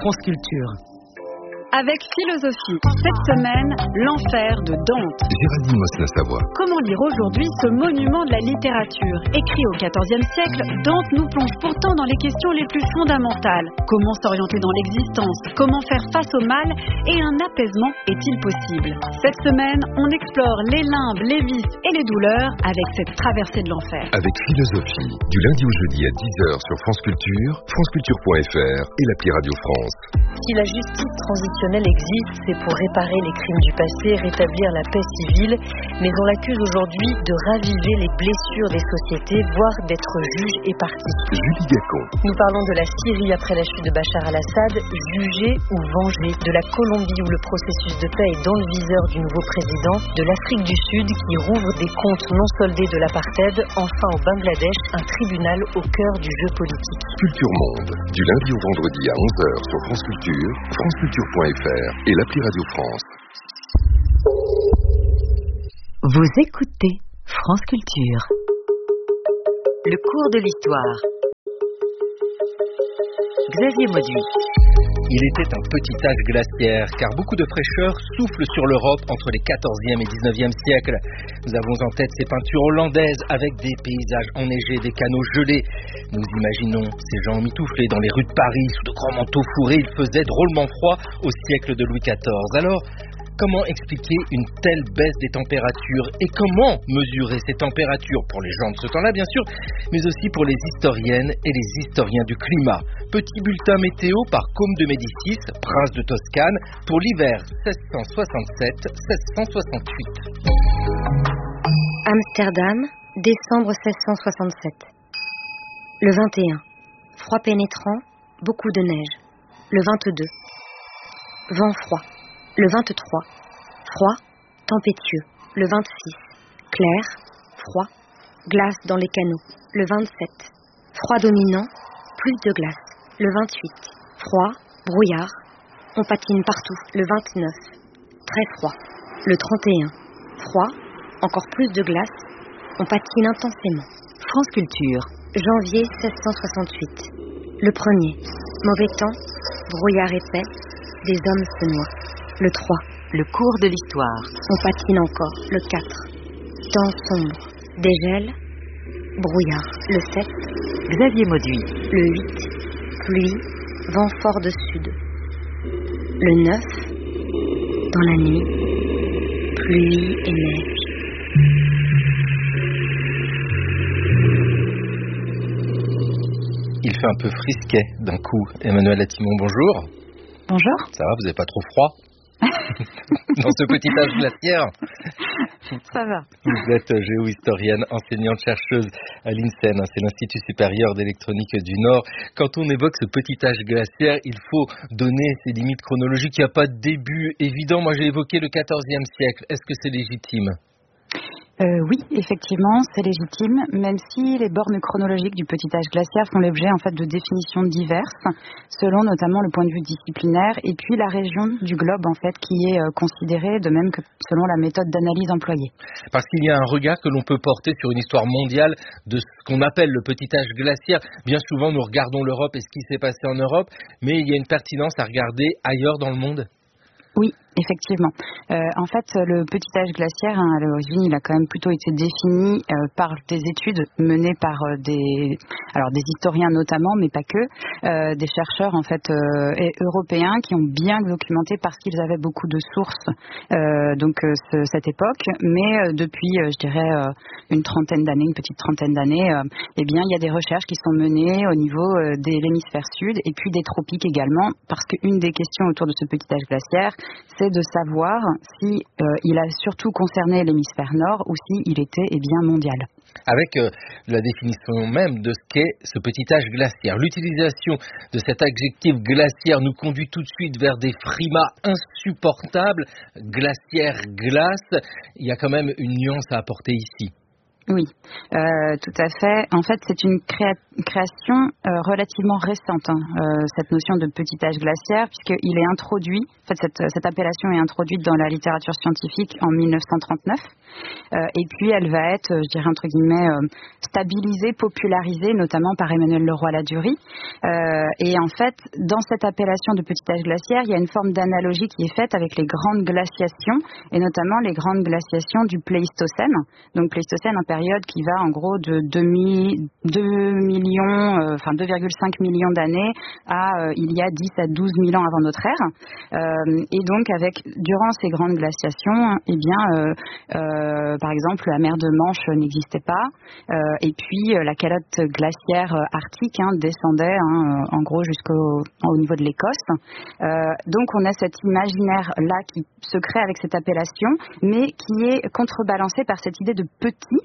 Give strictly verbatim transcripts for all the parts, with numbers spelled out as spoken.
France Culture. Avec philosophie, cette semaine, l'enfer de Dante. Géraldine Mosna-Savoie. Comment lire aujourd'hui ce monument de la littérature? Écrit au quatorzième siècle, Dante nous plonge pourtant dans les questions les plus fondamentales. Comment s'orienter dans l'existence? Comment faire face au mal? Et un apaisement est-il possible? Cette semaine, on explore les limbes, les vices et les douleurs avec cette traversée de l'enfer. Avec philosophie, du lundi au jeudi à dix heures sur France Culture, franceculture point f r et l'appli Radio France. Si la justice transitionnelle existe, c'est pour réparer les crimes du passé, rétablir la paix civile, mais on l'accuse aujourd'hui de raviver les blessures des sociétés, voire d'être juge et partie. Julie Gacon. Nous parlons de la Syrie après la chute de Bachar al-Assad, jugé ou vengé, de la Colombie où le processus de paix est dans le viseur du nouveau président, de l'Afrique du Sud qui rouvre des comptes non soldés de l'apartheid, enfin au Bangladesh, un tribunal au cœur du jeu politique. Culture Monde, du lundi au vendredi à onze heures sur France Culture, franceculture point f r et l'appli Radio France. Vous écoutez France Culture. Le cours de l'histoire. Xavier Mauduit. Il était un petit âge glaciaire, car beaucoup de fraîcheur souffle sur l'Europe entre les quatorzième et dix-neuvième siècles. Nous avons en tête ces peintures hollandaises avec des paysages enneigés, des canaux gelés. Nous imaginons ces gens mitouflés dans les rues de Paris, sous de grands manteaux fourrés. Il faisait drôlement froid au siècle de Louis quatorze. Alors, comment expliquer une telle baisse des températures et comment mesurer ces températures pour les gens de ce temps-là, bien sûr, mais aussi pour les historiennes et les historiens du climat. Petit bulletin météo par Côme de Médicis, prince de Toscane, pour l'hiver seize cent soixante-sept seize cent soixante-huit. Amsterdam, décembre seize cent soixante-sept. Le vingt et un, froid pénétrant, beaucoup de neige. Le vingt-deux, vent froid. Le vingt-trois, froid, tempétueux. Le vingt-six, clair, froid, glace dans les canaux. Le vingt-sept, froid dominant, plus de glace. Le vingt-huit, froid, brouillard, on patine partout. Le vingt-neuf, très froid. Le trente et un, froid, encore plus de glace, on patine intensément. France Culture. Janvier seize cent soixante-huit. Le premier, mauvais temps, brouillard épais, des hommes se noient. Le trois, le cours de l'histoire. On patine encore. Le quatre, temps sombre, dégel, brouillard. Le sept, Xavier Mauduit. Le huit, pluie, vent fort de sud. Le neuf, dans la nuit, pluie et neige. Il fait un peu frisquet d'un coup. Emmanuel Latimon, bonjour. Bonjour. Ça va, vous n'avez pas trop froid dans ce petit âge glaciaire? Ça va. Vous êtes géohistorienne, enseignante-chercheuse à l'INSEN, hein, c'est l'Institut supérieur d'électronique du Nord. Quand on évoque ce petit âge glaciaire, il faut donner ses limites chronologiques. Il n'y a pas de début évident. Moi, j'ai évoqué le quatorzième siècle. Est-ce que c'est légitime ? Euh, oui, effectivement, c'est légitime, même si les bornes chronologiques du petit âge glaciaire font l'objet en fait de définitions diverses, selon notamment le point de vue disciplinaire, et puis la région du globe en fait qui est euh, considérée, de même que selon la méthode d'analyse employée. Parce qu'il y a un regard que l'on peut porter sur une histoire mondiale de ce qu'on appelle le petit âge glaciaire. Bien souvent, nous regardons l'Europe et ce qui s'est passé en Europe, mais il y a une pertinence à regarder ailleurs dans le monde. Oui, effectivement. Euh, en fait, le petit âge glaciaire, hein, à l'origine, il a quand même plutôt été défini euh, par des études menées par euh, des, alors des historiens notamment, mais pas que, euh, des chercheurs en fait euh, et européens qui ont bien documenté parce qu'ils avaient beaucoup de sources. Euh, donc euh, ce, cette époque, mais euh, depuis, euh, je dirais, euh, une trentaine d'années, une petite trentaine d'années, euh, eh bien, il y a des recherches qui sont menées au niveau euh, de l'hémisphère sud et puis des tropiques également, parce qu'une des questions autour de ce petit âge glaciaire, c'est de savoir si euh, il a surtout concerné l'hémisphère nord ou si il était eh bien mondial. Avec euh, la définition même de ce qu'est ce petit âge glaciaire. L'utilisation de cet adjectif glaciaire nous conduit tout de suite vers des frimas insupportables. Glaciaire, glace, il y a quand même une nuance à apporter ici. Oui, euh, tout à fait. En fait, c'est une créa- création euh, relativement récente, hein, euh, cette notion de petit âge glaciaire, puisqu'il est introduit, en fait, cette, cette appellation est introduite dans la littérature scientifique en mille neuf cent trente-neuf, euh, et puis elle va être, je dirais entre guillemets, euh, stabilisée, popularisée, notamment par Emmanuel Leroy-Ladurie. Euh, et en fait, dans cette appellation de petit âge glaciaire, il y a une forme d'analogie qui est faite avec les grandes glaciations, et notamment les grandes glaciations du Pléistocène. Donc Pléistocène, en période qui va en gros de deux millions, euh, enfin deux virgule cinq millions d'années à euh, il y a dix à douze mille ans avant notre ère. Euh, et donc avec durant ces grandes glaciations, eh bien euh, euh, par exemple la mer de Manche n'existait pas, euh, et puis euh, la calotte glaciaire arctique hein, descendait hein, en gros jusqu'au au niveau de l'Écosse. Euh, donc on a cet imaginaire là qui se crée avec cette appellation, mais qui est contrebalancé par cette idée de petit.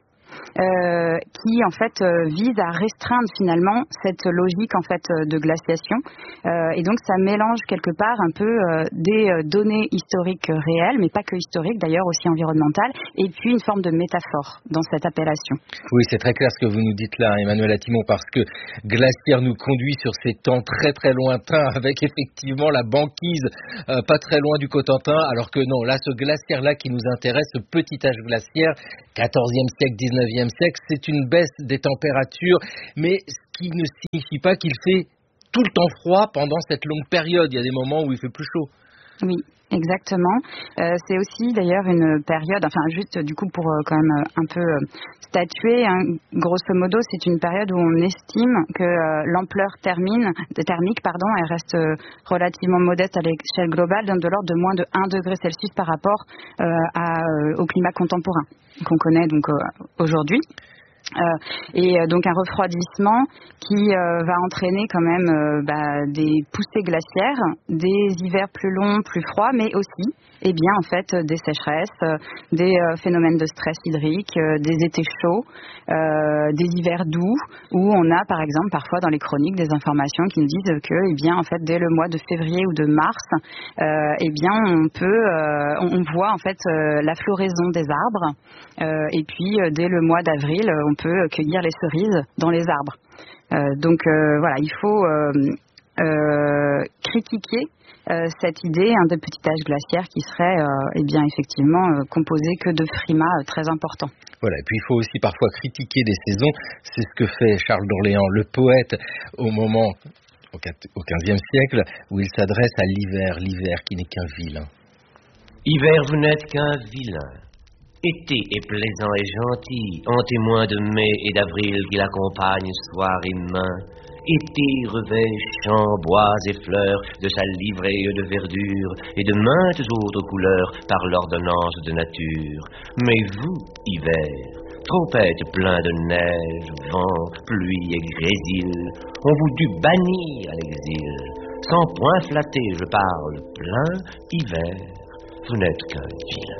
Euh, qui en fait euh, vise à restreindre finalement cette logique en fait euh, de glaciation euh, et donc ça mélange quelque part un peu euh, des euh, données historiques réelles, mais pas que historiques d'ailleurs, aussi environnementales, et puis une forme de métaphore dans cette appellation. Oui, c'est très clair ce que vous nous dites là, Emmanuel Attimon, parce que glaciaire nous conduit sur ces temps très très lointains avec effectivement la banquise euh, pas très loin du Cotentin, alors que non, là ce glaciaire là qui nous intéresse, ce petit âge glaciaire, quatorzième siècle, dix-neuvième siècle, c'est une baisse des températures, mais ce qui ne signifie pas qu'il fait tout le temps froid pendant cette longue période. Il y a des moments où il fait plus chaud. Oui, exactement. Euh, c'est aussi d'ailleurs une période, enfin juste du coup pour euh, quand même euh, un peu euh, statuer, hein, grosso modo c'est une période où on estime que euh, l'ampleur thermine, thermique pardon, elle reste euh, relativement modeste à l'échelle globale, de l'ordre de moins de un degré Celsius par rapport euh, à, euh, au climat contemporain qu'on connaît donc euh, aujourd'hui. Euh, et euh, donc un refroidissement qui euh, va entraîner quand même euh, bah, des poussées glaciaires, des hivers plus longs, plus froids, mais aussi eh bien, en fait, des sécheresses, euh, des euh, phénomènes de stress hydrique, euh, des étés chauds, euh, des hivers doux, où on a par exemple parfois dans les chroniques des informations qui nous disent que eh bien, en fait, dès le mois de février ou de mars, euh, eh bien, on peut, euh, on, on voit en fait euh, la floraison des arbres, euh, et puis euh, dès le mois d'avril, on peut cueillir les cerises dans les arbres. Euh, donc euh, voilà, il faut euh, euh, critiquer euh, cette idée hein, de petit âge glaciaire qui serait euh, eh bien effectivement euh, composé que de frimas euh, très importants. Voilà, et puis il faut aussi parfois critiquer les saisons. C'est ce que fait Charles d'Orléans, le poète, au moment au quinzième siècle où il s'adresse à l'hiver, l'hiver qui n'est qu'un vilain. Hiver, vous n'êtes qu'un vilain. Été est plaisant et gentil, en témoin de mai et d'avril qui l'accompagnent soir et main. Été revêt champs, bois et fleurs de sa livrée de verdure et de maintes autres couleurs par l'ordonnance de nature. Mais vous, hiver, trop êtes plein de neige, vent, pluie et grésil, on vous dut bannir à l'exil. Sans point flatté, je parle plein, hiver, vous n'êtes qu'un vilain.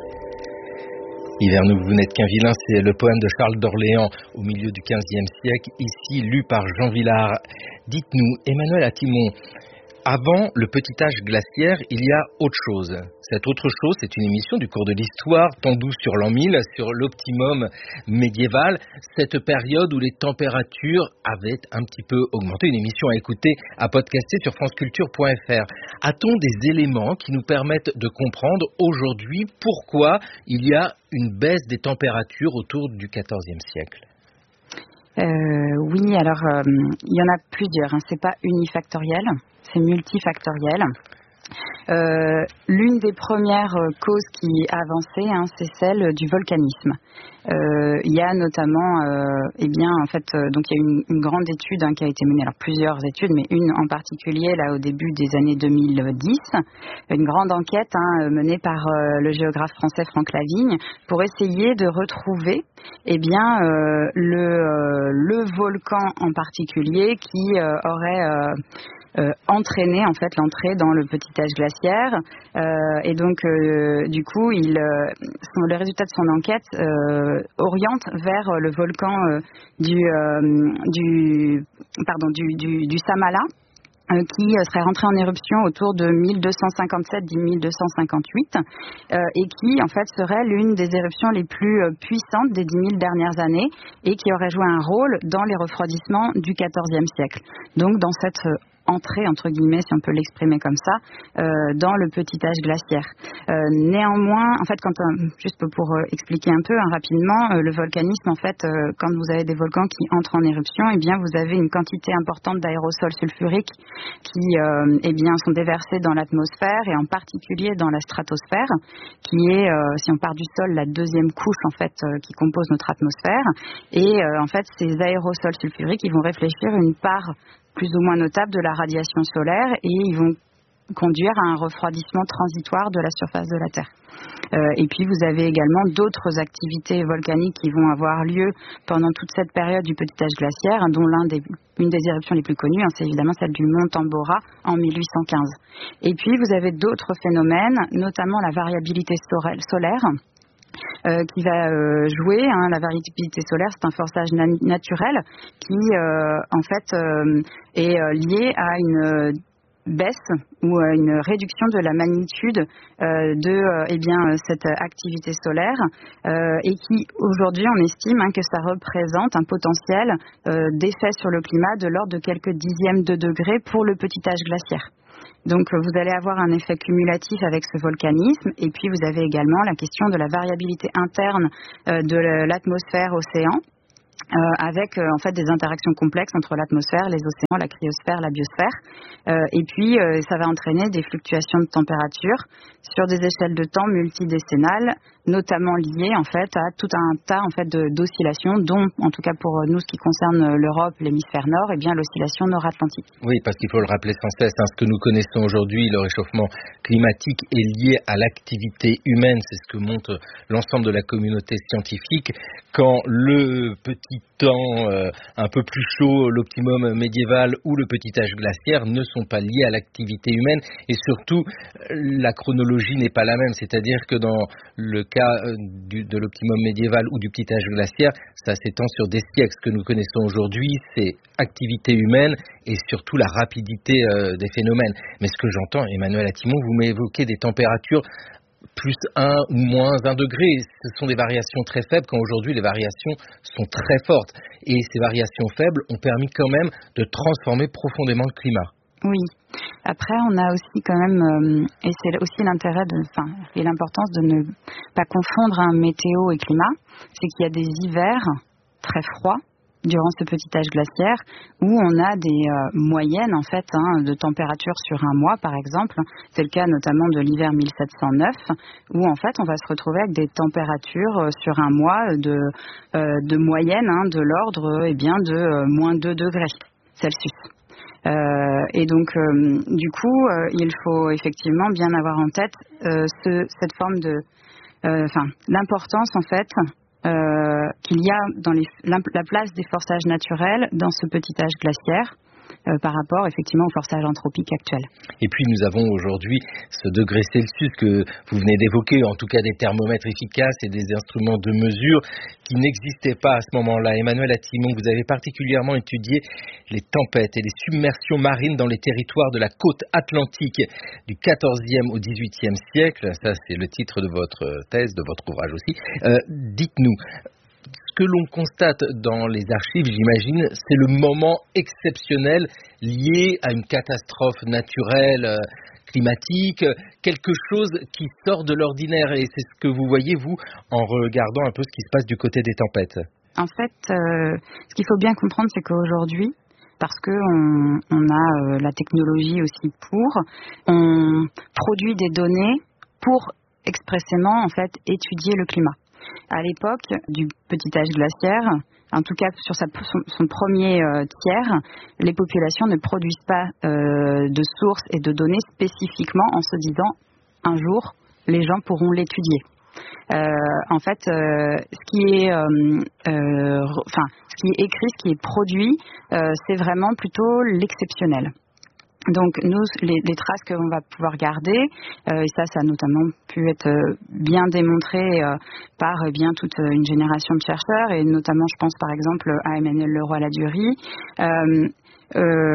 Hiver, nous, vous n'êtes qu'un vilain, c'est le poème de Charles d'Orléans au milieu du quinzième siècle, ici lu par Jean Villard. Dites-nous, Emmanuel Attimon, avant le petit âge glaciaire, il y a autre chose. Cette autre chose, c'est une émission du cours de l'histoire, Tandou sur l'an mille, sur l'optimum médiéval, cette période où les températures avaient un petit peu augmenté. Une émission à écouter, à podcaster sur franceculture point f r. A-t-on des éléments qui nous permettent de comprendre aujourd'hui pourquoi il y a une baisse des températures autour du quatorzième siècle ? Euh, oui, alors euh, il y en a plusieurs, hein. C'est pas unifactoriel, c'est multifactoriel. Euh, l'une des premières causes qui a avancé, hein, c'est celle du volcanisme. Euh, il y a notamment, euh, eh bien, en fait, euh, donc il y a une, une grande étude hein, qui a été menée, alors plusieurs études, mais une en particulier là au début des années deux mille dix, une grande enquête hein, menée par euh, le géographe français Franck Lavigne pour essayer de retrouver, eh bien, euh, le, euh, le volcan en particulier qui euh, aurait euh, Euh, entraîner en fait l'entrée dans le petit âge glaciaire euh, et donc euh, du coup il, euh, son, le résultat de son enquête euh, oriente vers le volcan euh, du, euh, du pardon du, du, du Samala Euh, qui euh, serait rentré en éruption autour de mille deux cent cinquante-sept à mille deux cent cinquante-huit euh, et qui en fait serait l'une des éruptions les plus euh, puissantes des dix mille dernières années et qui aurait joué un rôle dans les refroidissements du quatorzième siècle. Donc dans cette euh, entrée, entre guillemets, si on peut l'exprimer comme ça, euh, dans le petit âge glaciaire. Euh, néanmoins, en fait, quand euh, juste pour euh, expliquer un peu hein, rapidement, euh, le volcanisme, en fait, euh, quand vous avez des volcans qui entrent en éruption, eh bien, vous avez une quantité importante d'aérosols sulfuriques qui, euh, eh bien, sont déversés dans l'atmosphère et en particulier dans la stratosphère, qui est, euh, si on part du sol, la deuxième couche, en fait, euh, qui compose notre atmosphère. Et euh, en fait, ces aérosols sulfuriques, ils vont réfléchir une part plus ou moins notable de la radiation solaire et ils vont conduire à un refroidissement transitoire de la surface de la Terre. Euh, et puis vous avez également d'autres activités volcaniques qui vont avoir lieu pendant toute cette période du petit âge glaciaire, hein, dont l'un des, une des éruptions les plus connues, hein, c'est évidemment celle du mont Tambora en mille huit cent quinze. Et puis vous avez d'autres phénomènes, notamment la variabilité solaire. Euh, qui va euh, jouer. Hein, la variabilité solaire, c'est un forçage na- naturel qui, euh, en fait, euh, est euh, lié à une euh, baisse ou à une réduction de la magnitude euh, de euh, eh bien, cette activité solaire euh, et qui, aujourd'hui, on estime hein, que ça représente un potentiel euh, d'effet sur le climat de l'ordre de quelques dixièmes de degrés pour le petit âge glaciaire. Donc vous allez avoir un effet cumulatif avec ce volcanisme et puis vous avez également la question de la variabilité interne euh, de l'atmosphère-océan euh, avec euh, en fait des interactions complexes entre l'atmosphère, les océans, la cryosphère, la biosphère euh, et puis euh, ça va entraîner des fluctuations de température sur des échelles de temps multidécennales, notamment liées en fait à tout un tas en fait de, d'oscillations, dont en tout cas pour nous ce qui concerne l'Europe, l'hémisphère nord, et bien l'oscillation nord-atlantique. Oui, parce qu'il faut le rappeler sans cesse, hein, ce que nous connaissons aujourd'hui, le réchauffement climatique est lié à l'activité humaine, c'est ce que montre l'ensemble de la communauté scientifique. Quand le petit temps euh, un peu plus chaud, l'optimum médiéval ou le petit âge glaciaire ne sont pas liés à l'activité humaine et surtout la chronologie n'est pas la même, c'est-à-dire que dans le cas du, de l'optimum médiéval ou du petit âge glaciaire, ça s'étend sur des siècles. Ce que nous connaissons aujourd'hui, c'est activité humaine et surtout la rapidité euh, des phénomènes. Mais ce que j'entends, Emmanuel Attimon, vous m'évoquez des températures plus un ou moins un degré. Ce sont des variations très faibles quand aujourd'hui les variations sont très fortes. Et ces variations faibles ont permis quand même de transformer profondément le climat. Oui. Après, on a aussi quand même, euh, et c'est aussi l'intérêt de, enfin, et l'importance de ne pas confondre un météo et climat, c'est qu'il y a des hivers très froids durant ce petit âge glaciaire où on a des euh, moyennes en fait hein, de température sur un mois par exemple. C'est le cas notamment de l'hiver mille sept cent neuf où en fait on va se retrouver avec des températures euh, sur un mois de, euh, de moyenne hein, de l'ordre euh, eh bien de euh, moins deux degrés Celsius. Euh, et donc, euh, du coup, euh, il faut effectivement bien avoir en tête euh, ce, cette forme de, enfin, euh, l'importance en fait euh, qu'il y a dans les, la place des forçages naturels dans ce petit âge glaciaire. Euh, par rapport effectivement au forçage anthropique actuel. Et puis nous avons aujourd'hui ce degré Celsius que vous venez d'évoquer, en tout cas des thermomètres efficaces et des instruments de mesure qui n'existaient pas à ce moment-là. Emmanuel Attimon, vous avez particulièrement étudié les tempêtes et les submersions marines dans les territoires de la côte atlantique du quatorzième au dix-huitième siècle. Ça, c'est le titre de votre thèse, de votre ouvrage aussi. Euh, dites-nous, ce que l'on constate dans les archives, j'imagine, c'est le moment exceptionnel lié à une catastrophe naturelle, euh, climatique, quelque chose qui sort de l'ordinaire. Et c'est ce que vous voyez, vous, en regardant un peu ce qui se passe du côté des tempêtes. En fait, euh, ce qu'il faut bien comprendre, c'est qu'aujourd'hui, parce qu'on on a euh, la technologie aussi pour, on produit des données pour expressément, en fait, étudier le climat. À l'époque du petit âge glaciaire, en tout cas sur sa, son, son premier euh, tiers, les populations ne produisent pas euh, de sources et de données spécifiquement en se disant un jour les gens pourront l'étudier. Euh, en fait, euh, ce qui est, euh, euh, enfin, ce qui est écrit, ce qui est produit, euh, c'est vraiment plutôt l'exceptionnel. Donc nous, les, les traces que l'on va pouvoir garder, euh, et ça, ça a notamment pu être euh, bien démontré euh, par eh bien toute une génération de chercheurs, et notamment, je pense par exemple à Emmanuel Leroy-Ladurie. Euh, euh,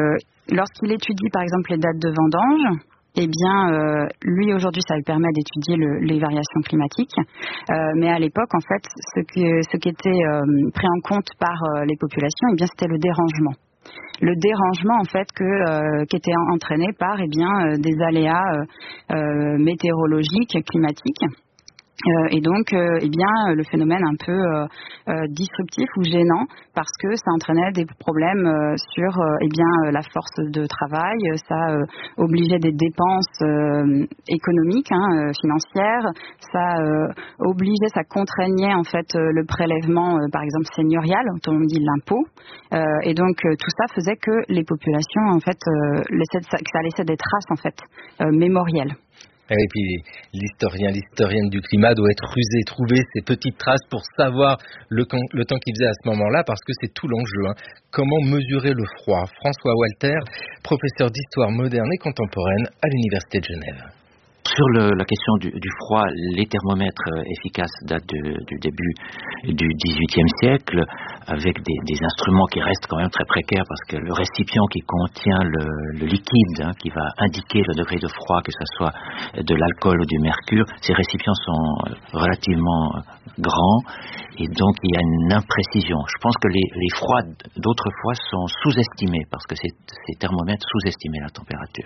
lorsqu'il étudie par exemple les dates de vendange, eh bien, euh, lui aujourd'hui, ça lui permet d'étudier le, les variations climatiques. Euh, mais à l'époque, en fait, ce, que, ce qui était euh, pris en compte par euh, les populations, eh bien, c'était le dérangement. Le dérangement, en fait, que, euh, qui était entraîné par, eh bien, euh, des aléas euh, euh, météorologiques, climatiques. Euh, et donc, euh, eh bien, le phénomène un peu euh, euh, disruptif ou gênant, parce que ça entraînait des problèmes euh, sur, euh, eh bien, euh, la force de travail. Ça euh, obligeait des dépenses euh, économiques, hein, euh, financières. Ça euh, obligeait, ça contraignait en fait euh, le prélèvement, euh, par exemple seigneurial, tout le monde dit l'impôt. Euh, et donc, euh, tout ça faisait que les populations, en fait, euh, laissaient, que ça laissait des traces, en fait, euh, mémorielles. Et puis l'historien, l'historienne du climat doit être rusé, trouver ces petites traces pour savoir le, le temps qu'il faisait à ce moment-là, parce que c'est tout l'enjeu. Hein. Comment mesurer le froid? François Walter, professeur d'histoire moderne et contemporaine à l'Université de Genève. Sur le, la question du, du froid, les thermomètres efficaces datent de, du début du dix-huitième siècle, avec des, des instruments qui restent quand même très précaires, parce que le récipient qui contient le, le liquide, hein, qui va indiquer le degré de froid, que ce soit de l'alcool ou du mercure, ces récipients sont relativement grands, et donc il y a une imprécision. Je pense que les, les froids d'autrefois sont sous-estimés, parce que ces, ces thermomètres sous-estimaient la température.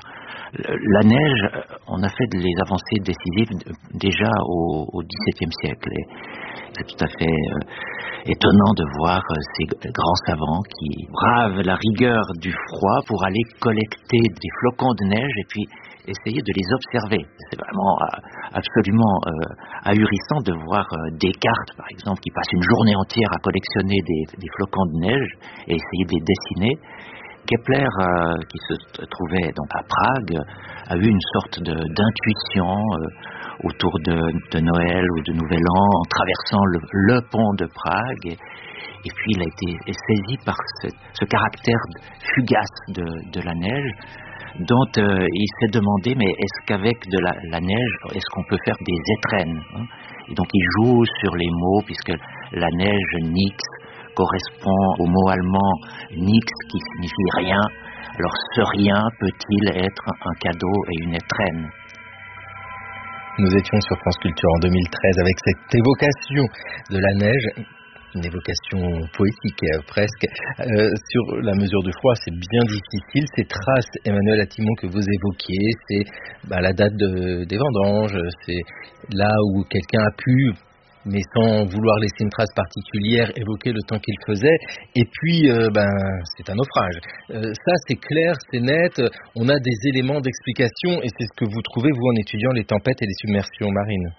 La neige, on a fait des avancées décisives déjà au, au dix-septième siècle. Et c'est tout à fait euh, étonnant de voir euh, ces grands savants qui bravent la rigueur du froid pour aller collecter des flocons de neige et puis essayer de les observer. C'est vraiment euh, absolument euh, ahurissant de voir euh, Descartes, par exemple, qui passe une journée entière à collectionner des, des flocons de neige et essayer de les dessiner. Kepler, euh, qui se trouvait donc à Prague, a eu une sorte de, d'intuition euh, autour de, de Noël ou de Nouvel An en traversant le, le pont de Prague. Et, et puis il a été saisi par ce, ce caractère fugace de, de la neige, dont euh, il s'est demandé, mais est-ce qu'avec de la, la neige, est-ce qu'on peut faire des étrennes, hein? Et donc il joue sur les mots, puisque la neige, nix, correspond au mot allemand nix, qui signifie rien. Alors ce rien peut-il être un cadeau et une étrenne? Nous étions sur France Culture en deux mille treize avec cette évocation de la neige, une évocation poétique euh, presque, euh, sur la mesure du froid. C'est bien difficile. Ces traces, Emmanuel Attimon, que vous évoquiez, c'est bah, la date de, des vendanges, c'est là où quelqu'un a pu, mais sans vouloir laisser une trace particulière, évoquer le temps qu'il faisait. Et puis, euh, ben, c'est un naufrage. Euh, ça, c'est clair, c'est net. On a des éléments d'explication, et c'est ce que vous trouvez, vous, en étudiant les tempêtes et les submersions marines.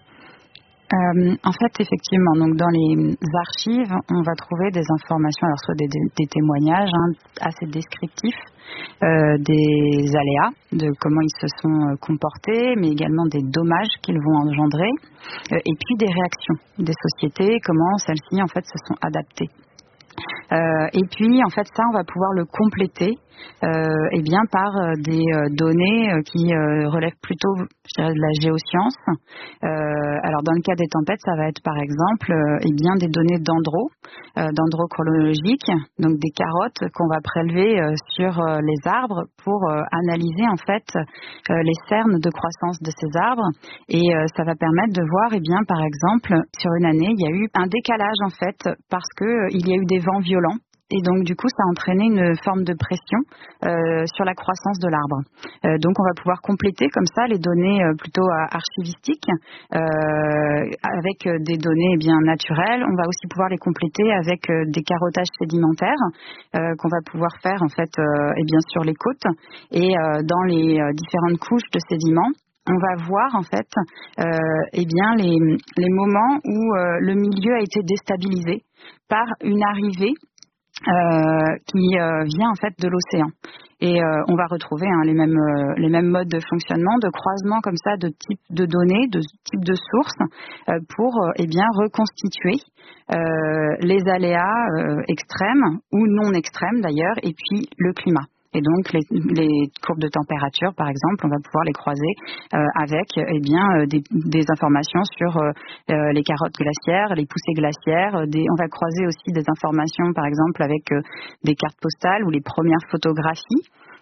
Euh, en fait, effectivement, donc dans les archives, on va trouver des informations, alors soit des, des, des témoignages hein, assez descriptifs euh, des aléas, de comment ils se sont comportés, mais également des dommages qu'ils vont engendrer, euh, et puis des réactions des sociétés, comment celles-ci en fait se sont adaptées. Euh, et puis, en fait, ça, on va pouvoir le compléter euh, eh bien, par euh, des euh, données euh, qui euh, relèvent plutôt, je dirais, de la géoscience. Euh, alors, dans le cas des tempêtes, ça va être, par exemple, euh, eh bien, des données dendro, euh, dendrochronologiques, donc des carottes qu'on va prélever euh, sur euh, les arbres pour euh, analyser, en fait, euh, les cernes de croissance de ces arbres. Et euh, ça va permettre de voir, eh bien, par exemple, sur une année, il y a eu un décalage, en fait, parce que euh, il y a eu des vents violents. Et donc, du coup, ça a entraîné une forme de pression euh, sur la croissance de l'arbre. Euh, donc, on va pouvoir compléter comme ça les données euh, plutôt archivistiques euh, avec des données eh bien naturelles. On va aussi pouvoir les compléter avec euh, des carottages sédimentaires euh, qu'on va pouvoir faire en fait euh, eh bien sur les côtes et euh, dans les euh, différentes couches de sédiments. On va voir en fait euh, eh bien les, les moments où euh, le milieu a été déstabilisé par une arrivée Euh, qui euh, vient en fait de l'océan. Et euh, on va retrouver hein, les mêmes euh, les mêmes modes de fonctionnement, de croisement comme ça, de type de données, de type de sources, euh, pour euh, eh bien reconstituer euh, les aléas euh, extrêmes ou non extrêmes d'ailleurs, et puis le climat. Et donc les, les courbes de température, par exemple, on va pouvoir les croiser euh, avec eh bien euh, des, des informations sur euh, euh, les carottes glaciaires, les poussées glaciaires. Des, on va croiser aussi des informations, par exemple, avec euh, des cartes postales ou les premières photographies.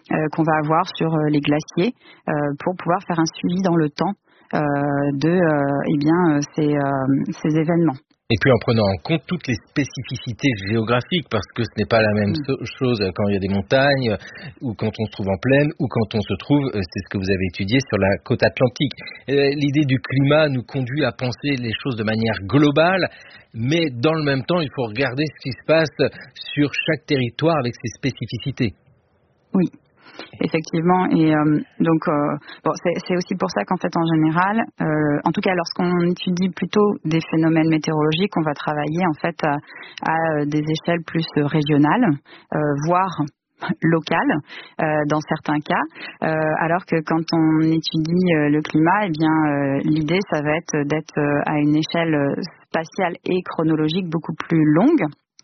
euh, qu'on va avoir sur euh, les glaciers euh, pour pouvoir faire un suivi dans le temps euh, de euh, eh bien, euh, ces, euh, ces événements. Et puis en prenant en compte toutes les spécificités géographiques, parce que ce n'est pas la même so- chose quand il y a des montagnes, ou quand on se trouve en plaine, ou quand on se trouve, c'est ce que vous avez étudié, sur la côte atlantique. Euh, l'idée du climat nous conduit à penser les choses de manière globale, mais dans le même temps, il faut regarder ce qui se passe sur chaque territoire avec ses spécificités. Oui. Effectivement, et euh, donc euh, bon, c'est, c'est aussi pour ça qu'en fait en général, euh, en tout cas lorsqu'on étudie plutôt des phénomènes météorologiques, on va travailler en fait à, à des échelles plus régionales, euh, voire locales euh, dans certains cas, euh, alors que quand on étudie euh, le climat, eh bien euh, l'idée ça va être d'être euh, à une échelle spatiale et chronologique beaucoup plus longue.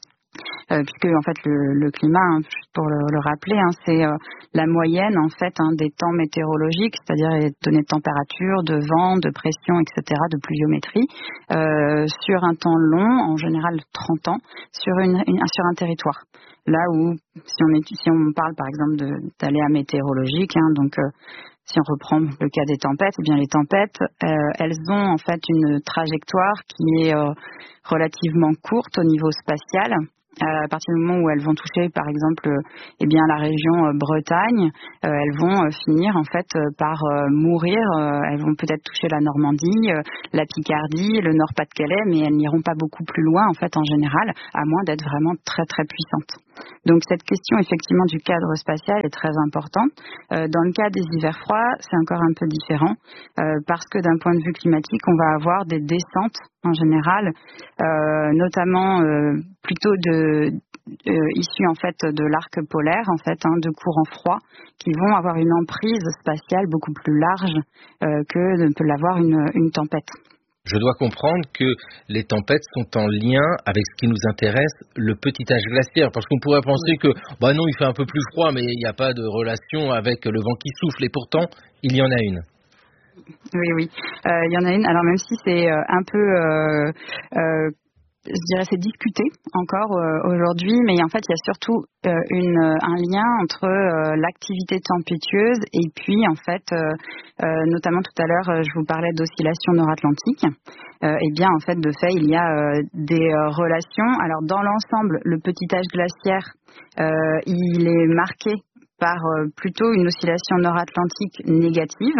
Euh, puisque en fait le, le climat, hein, pour le, le rappeler, hein, c'est euh, la moyenne en fait hein, des temps météorologiques, c'est-à-dire les données de température, de vent, de pression, et cetera, de pluviométrie, euh, sur un temps long, en général trente ans, sur une, une sur un territoire. Là où si on est, si on parle par exemple de, d'aléas météorologiques, hein, donc euh, si on reprend le cas des tempêtes, eh bien les tempêtes, euh, elles ont en fait une trajectoire qui est euh, relativement courte au niveau spatial. Euh, à partir du moment où elles vont toucher, par exemple, euh, eh bien la région euh, Bretagne, euh, elles vont euh, finir en fait euh, par euh, mourir. Euh, elles vont peut-être toucher la Normandie, euh, la Picardie, le Nord-Pas-de-Calais, mais elles n'iront pas beaucoup plus loin en fait en général, à moins d'être vraiment très très puissantes. Donc cette question effectivement du cadre spatial est très importante. Euh, dans le cas des hivers froids, c'est encore un peu différent euh, parce que d'un point de vue climatique, on va avoir des descentes en général, euh, notamment euh, plutôt de euh, issus en fait de l'arc polaire, en fait, hein, de courants froids, qui vont avoir une emprise spatiale beaucoup plus large euh, que ne peut l'avoir une, une tempête. Je dois comprendre que les tempêtes sont en lien avec ce qui nous intéresse, le petit âge glaciaire, parce qu'on pourrait penser que, bah non, il fait un peu plus froid, mais il n'y a pas de relation avec le vent qui souffle, et pourtant, il y en a une. Oui, oui, euh, il y en a une. Alors même si c'est euh, un peu, euh, euh, je dirais, c'est discuté encore euh, aujourd'hui, mais en fait, il y a surtout euh, une, un lien entre euh, l'activité tempétueuse et puis, en fait, euh, euh, notamment tout à l'heure, je vous parlais d'oscillation nord-atlantique. Euh, et bien, en fait, de fait, il y a euh, des euh, relations. Alors, dans l'ensemble, le petit âge glaciaire, euh, il est marqué par euh, plutôt une oscillation nord-atlantique négative.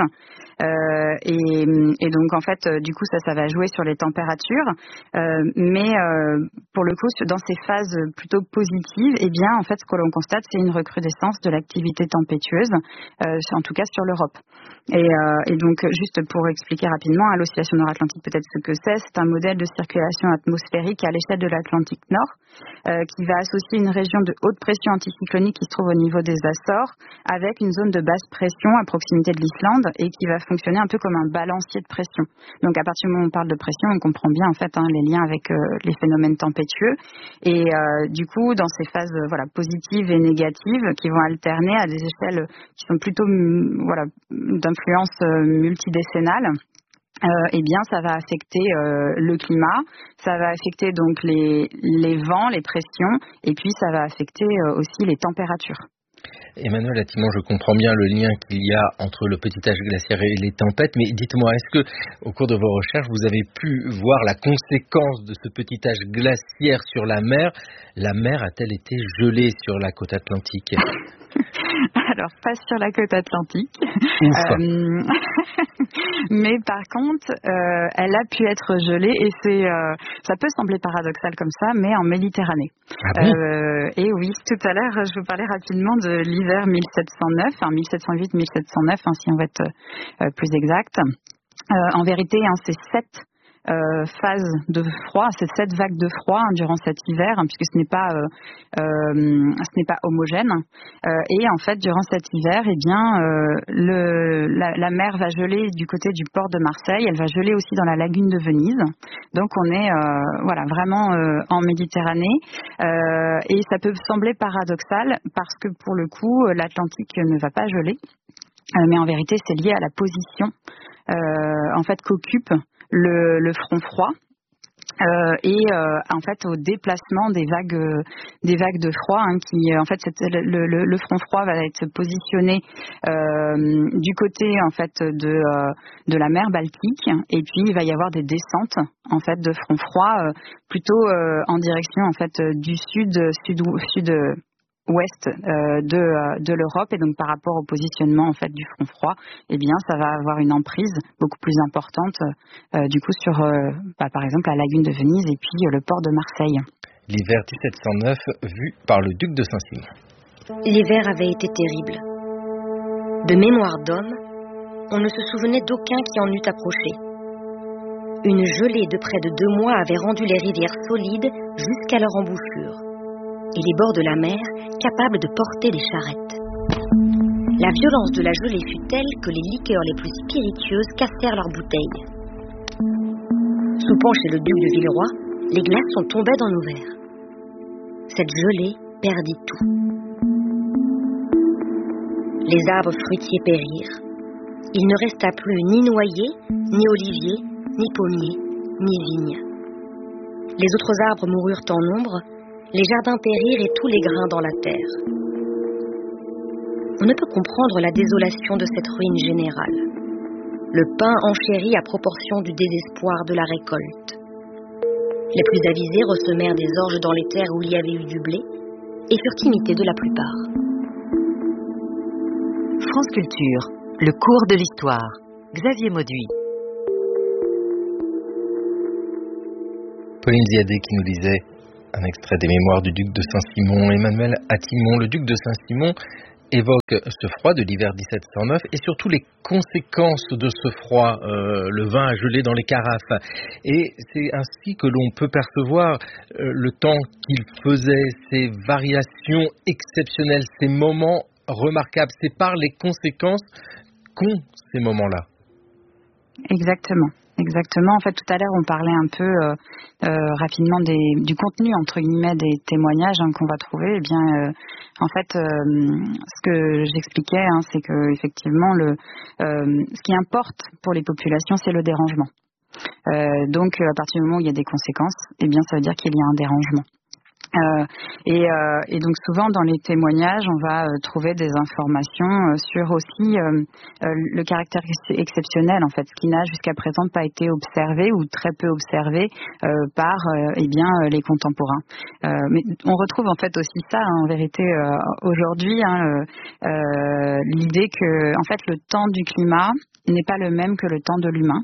Euh, et, et donc en fait euh, du coup ça ça va jouer sur les températures, euh, mais euh, pour le coup dans ces phases plutôt positives, eh bien en fait ce que l'on constate c'est une recrudescence de l'activité tempétueuse, euh, en tout cas sur l'Europe. Et, euh, et donc juste pour expliquer rapidement, hein, l'oscillation nord-atlantique peut-être ce que c'est, c'est un modèle de circulation atmosphérique à l'échelle de l'Atlantique Nord euh, qui va associer une région de haute pression anticyclonique qui se trouve au niveau des Açores avec une zone de basse pression à proximité de l'Islande et qui va fonctionner un peu comme un balancier de pression. Donc à partir du moment où on parle de pression, on comprend bien en fait hein, les liens avec euh, les phénomènes tempétueux et euh, du coup dans ces phases euh, voilà positives et négatives qui vont alterner à des échelles qui sont plutôt voilà d'influence euh, multidécennale. Euh, eh bien, ça va affecter euh, le climat, ça va affecter donc les, les vents, les pressions, et puis ça va affecter euh, aussi les températures. Emmanuel Attimon, je comprends bien le lien qu'il y a entre le petit âge glaciaire et les tempêtes, mais dites-moi, est-ce que, au cours de vos recherches, vous avez pu voir la conséquence de ce petit âge glaciaire sur la mer? La mer a-t-elle été gelée sur la côte atlantique? Alors, pas sur la côte atlantique. Euh, mais par contre, euh, elle a pu être gelée et c'est, euh, ça peut sembler paradoxal comme ça, mais en Méditerranée. Ah bon euh, et oui, tout à l'heure, je vous parlais rapidement de l'hiver mille sept cent neuf, enfin mille sept cent huit mille sept cent neuf, hein, si on veut être euh, plus exact. Euh, en vérité, hein, c'est sept Euh, phase de froid, c'est sept vagues de froid hein, durant cet hiver, hein, puisque ce n'est pas euh, euh, ce n'est pas homogène. Euh, et en fait, durant cet hiver, eh bien, euh, le, la, la mer va geler du côté du port de Marseille. Elle va geler aussi dans la lagune de Venise. Donc, on est euh, voilà vraiment euh, en Méditerranée. Euh, et ça peut sembler paradoxal parce que pour le coup, l'Atlantique ne va pas geler, euh, mais en vérité, c'est lié à la position euh, en fait qu'occupe Le, le front froid Euh, et euh, en fait au déplacement des vagues euh, des vagues de froid hein, qui euh, en fait le, le, le front froid va être positionné euh, du côté en fait de euh, de la mer Baltique et puis il va y avoir des descentes en fait de front froid euh, plutôt euh, en direction en fait du sud sud sud ouest euh, de euh, de l'Europe et donc par rapport au positionnement en fait du front froid, eh bien ça va avoir une emprise beaucoup plus importante euh, du coup sur euh, bah, par exemple la lagune de Venise et puis euh, le port de Marseille. L'hiver dix-sept cent neuf vu par le duc de Saint-Simon. L'hiver avait été terrible. De mémoire d'homme, on ne se souvenait d'aucun qui en eût approché. Une gelée de près de deux mois avait rendu les rivières solides jusqu'à leur embouchure et les bords de la mer capables de porter des charrettes. La violence de la gelée fut telle que les liqueurs les plus spiritueuses cassèrent leurs bouteilles. Soupant chez le duc de Villeroy, les glaçons tombaient dans nos verres. Cette gelée perdit tout. Les arbres fruitiers périrent. Il ne resta plus ni noyer, ni olivier, ni pommier, ni vigne. Les autres arbres moururent en nombre, les jardins périrent et tous les grains dans la terre. On ne peut comprendre la désolation de cette ruine générale. Le pain enchérit à proportion du désespoir de la récolte. Les plus avisés ressemèrent des orges dans les terres où il y avait eu du blé et furent imités de la plupart. France Culture, le cours de l'histoire. Xavier Mauduit. Pauline Ziadé qui nous lisait un extrait des mémoires du duc de Saint-Simon. Emmanuel Attimon, le duc de Saint-Simon, évoque ce froid de l'hiver dix-sept cent neuf et surtout les conséquences de ce froid, euh, le vin a gelé dans les carafes. Et c'est ainsi que l'on peut percevoir euh, le temps qu'il faisait, ces variations exceptionnelles, ces moments remarquables. C'est par les conséquences qu'ont ces moments-là. Exactement. Exactement. En fait, tout à l'heure, on parlait un peu euh, euh, rapidement des, du contenu entre guillemets des témoignages hein, qu'on va trouver. Eh bien, euh, en fait, euh, ce que j'expliquais, hein, c'est que effectivement, le, euh, ce qui importe pour les populations, c'est le dérangement. Euh, donc, à partir du moment où il y a des conséquences, eh bien, ça veut dire qu'il y a un dérangement. Euh, et, euh, et donc souvent dans les témoignages, on va euh, trouver des informations euh, sur aussi euh, euh, le caractère ex- exceptionnel en fait, ce qui n'a jusqu'à présent pas été observé ou très peu observé euh, par euh, eh bien euh, les contemporains. Euh, mais on retrouve en fait aussi ça hein, en vérité euh, aujourd'hui, hein, euh, euh, l'idée que en fait le temps du climat n'est pas le même que le temps de l'humain.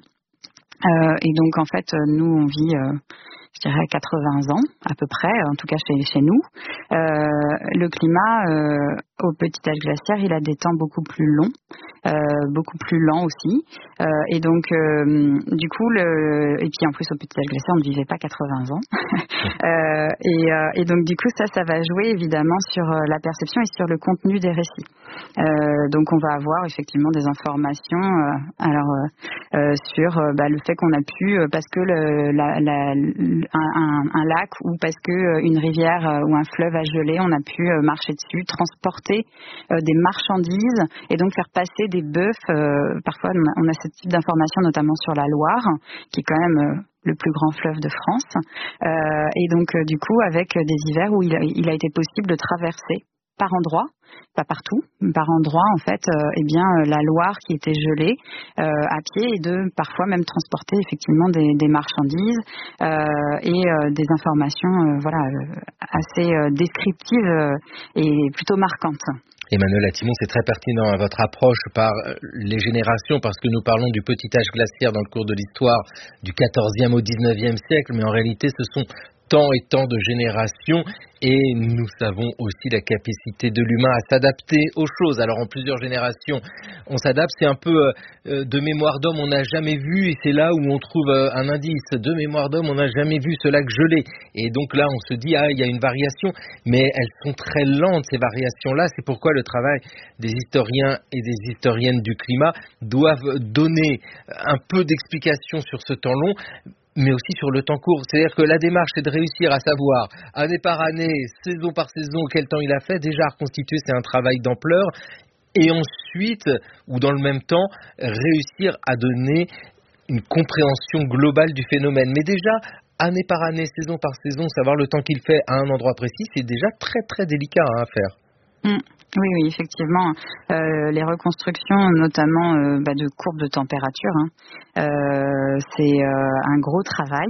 Euh, et donc en fait nous on vit euh, je dirais quatre-vingts ans à peu près, en tout cas chez, chez nous. Euh, le climat euh, au petit âge glaciaire, il a des temps beaucoup plus longs, euh, beaucoup plus lents aussi. Euh, et donc, euh, du coup, le, et puis en plus au petit âge glaciaire, on ne vivait pas quatre-vingts ans. euh, et, euh, et donc, du coup, ça, ça va jouer évidemment sur la perception et sur le contenu des récits. Euh, donc, on va avoir effectivement des informations, euh, alors euh, euh, sur euh, bah, le fait qu'on a pu, euh, parce que le, la, la, un, un, un lac ou parce que euh, une rivière euh, ou un fleuve a gelé, on a pu euh, marcher dessus, transporter euh, des marchandises et donc faire passer des bœufs. Euh, parfois, on a, on a ce type d'informations, notamment sur la Loire, qui est quand même euh, le plus grand fleuve de France. Euh, et donc, euh, du coup, avec des hivers où il a, il a été possible de traverser par endroits, pas partout, par endroits en fait, euh, eh bien euh, la Loire qui était gelée euh, à pied et de parfois même transporter effectivement des, des marchandises euh, et euh, des informations euh, voilà euh, assez euh, descriptives euh, et plutôt marquantes. Emmanuel Attimon, c'est très pertinent à votre approche par les générations, parce que nous parlons du petit âge glaciaire dans le cours de l'histoire du quatorzième au dix-neuvième siècle, mais en réalité ce sont tant et tant de générations, et nous savons aussi la capacité de l'humain à s'adapter aux choses. Alors en plusieurs générations, on s'adapte, c'est un peu euh, de mémoire d'homme, on n'a jamais vu, et c'est là où on trouve euh, un indice, de mémoire d'homme, on n'a jamais vu ce lac gelé. Et donc là, on se dit, ah, il y a une variation, mais elles sont très lentes, ces variations-là. C'est pourquoi le travail des historiens et des historiennes du climat doivent donner un peu d'explication sur ce temps long, mais aussi sur le temps court. C'est-à-dire que la démarche, c'est de réussir à savoir, année par année, saison par saison, quel temps il a fait. Déjà, reconstituer, c'est un travail d'ampleur. Et ensuite, ou dans le même temps, réussir à donner une compréhension globale du phénomène. Mais déjà, année par année, saison par saison, savoir le temps qu'il fait à un endroit précis, c'est déjà très très délicat hein, à faire. Mmh. Oui, oui, effectivement. Euh, les reconstructions, notamment euh, bah, de courbes de température, hein, euh, c'est euh, un gros travail.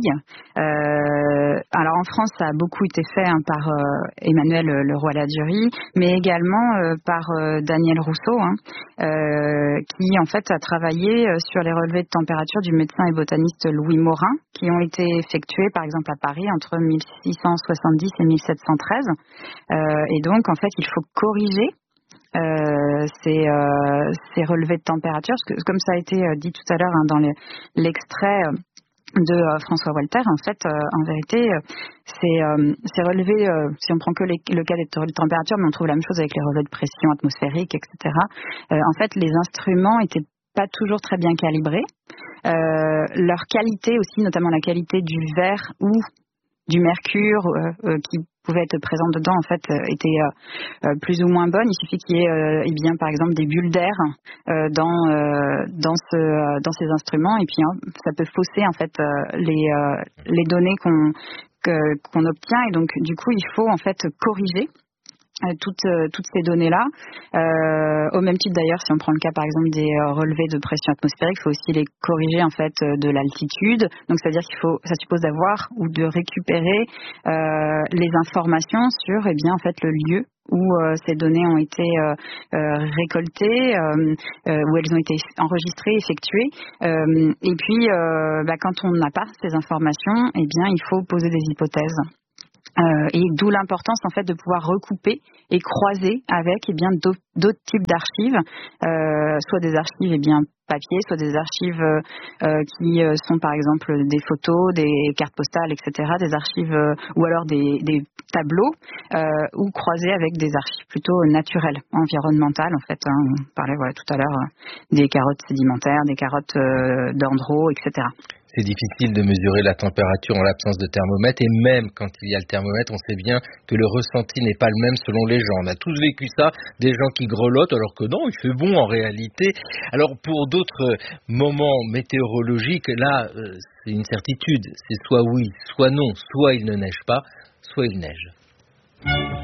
Euh, alors en France, ça a beaucoup été fait hein, par euh, Emmanuel Leroy-Ladurie, mais également euh, par euh, Daniel Rousseau, hein, euh, qui en fait a travaillé sur les relevés de température du médecin et botaniste Louis Morin, qui ont été effectués par exemple à Paris entre mille six cent soixante-dix et mille sept cent treize. Euh, et donc en fait, il faut corriger Euh, ces, euh, ces relevés de température, parce que, comme ça a été euh, dit tout à l'heure hein, dans les, l'extrait euh, de euh, François Walter, en fait, euh, en vérité, euh, ces, euh, ces relevés, euh, si on prend que les, le cas des relevés de température, mais on trouve la même chose avec les relevés de pression atmosphérique, et cetera. Euh, en fait, les instruments étaient pas toujours très bien calibrés. Euh, leur qualité aussi, notamment la qualité du verre ou du mercure euh, euh, qui pouvait être présent dedans, en fait, euh, était euh, euh, plus ou moins bonne. Il suffit qu'il y ait, euh, eh bien, par exemple, des bulles d'air euh, dans euh, dans ce euh, dans ces instruments, et puis hein, ça peut fausser en fait euh, les euh, les données qu'on que, qu'on obtient, et donc du coup, il faut en fait corriger Toutes, euh, toutes ces données-là. Euh, au même titre d'ailleurs, si on prend le cas par exemple des euh, relevés de pression atmosphérique, il faut aussi les corriger en fait euh, de l'altitude. Donc c'est-à-dire qu'il faut, ça suppose d'avoir ou de récupérer euh, les informations sur, eh bien en fait le lieu où euh, ces données ont été euh, euh, récoltées, euh, euh, où elles ont été enregistrées, effectuées. Euh, et puis, euh, bah, quand on n'a pas ces informations, eh bien il faut poser des hypothèses. Euh, et d'où l'importance en fait de pouvoir recouper et croiser avec eh bien d'autres, d'autres types d'archives, euh, soit des archives eh bien papier, soit des archives euh, qui euh, sont par exemple des photos, des cartes postales, et cetera, des archives euh, ou alors des, des tableaux, euh, ou croiser avec des archives plutôt naturelles, environnementales en fait. Hein, on parlait voilà tout à l'heure euh, des carottes sédimentaires, des carottes euh, dendro, et cetera. C'est difficile de mesurer la température en l'absence de thermomètre, et même quand il y a le thermomètre, on sait bien que le ressenti n'est pas le même selon les gens. On a tous vécu ça, des gens qui grelottent alors que non, il fait bon en réalité. Alors pour d'autres moments météorologiques, là, euh, c'est une certitude, c'est soit oui, soit non, soit il ne neige pas, soit il neige.